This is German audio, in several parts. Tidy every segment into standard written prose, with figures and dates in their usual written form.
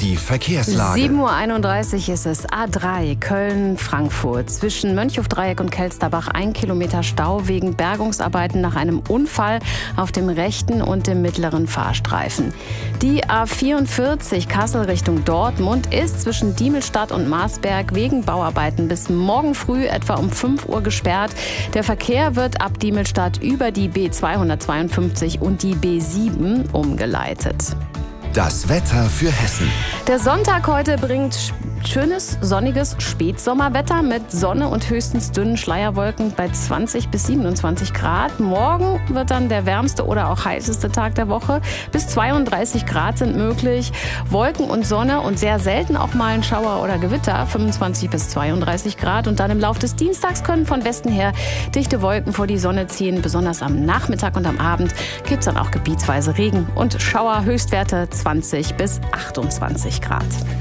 Die Verkehrslage. 7:31 Uhr ist es. A3 Köln-Frankfurt. Zwischen Mönchhofdreieck und Kelsterbach 1 Kilometer Stau wegen Bergungsarbeiten nach einem Unfall auf dem rechten und dem mittleren Fahrstreifen. Die A44 Kassel Richtung Dortmund ist zwischen Diemelstadt und Marsberg wegen Bauarbeiten bis morgen früh etwa um 5 Uhr gesperrt. Der Verkehr wird ab Diemelstadt über die B252 und die B7 umgeleitet. Das Wetter für Hessen. Der Sonntag heute bringt schönes, sonniges Spätsommerwetter mit Sonne und höchstens dünnen Schleierwolken bei 20 bis 27 Grad. Morgen wird dann der wärmste oder auch heißeste Tag der Woche. Bis 32 Grad sind möglich. Wolken und Sonne und sehr selten auch mal ein Schauer oder Gewitter. 25 bis 32 Grad. Und dann im Laufe des Dienstags können von Westen her dichte Wolken vor die Sonne ziehen. Besonders am Nachmittag und am Abend gibt es dann auch gebietsweise Regen und Schauer. Höchstwerte 20 bis 28 Grad.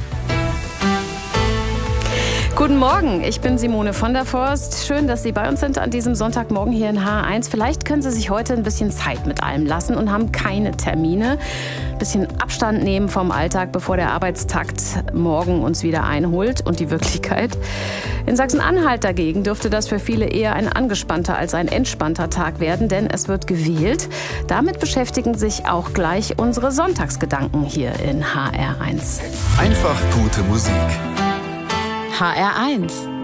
Guten Morgen, ich bin Simone von der Forst. Schön, dass Sie bei uns sind an diesem Sonntagmorgen hier in H1. Vielleicht können Sie sich heute ein bisschen Zeit mit allem lassen und haben keine Termine. Ein bisschen Abstand nehmen vom Alltag, bevor der Arbeitstakt morgen uns wieder einholt und die Wirklichkeit. In Sachsen-Anhalt dagegen dürfte das für viele eher ein angespannter als ein entspannter Tag werden, denn es wird gewählt. Damit beschäftigen sich auch gleich unsere Sonntagsgedanken hier in HR1. Einfach gute Musik. HR1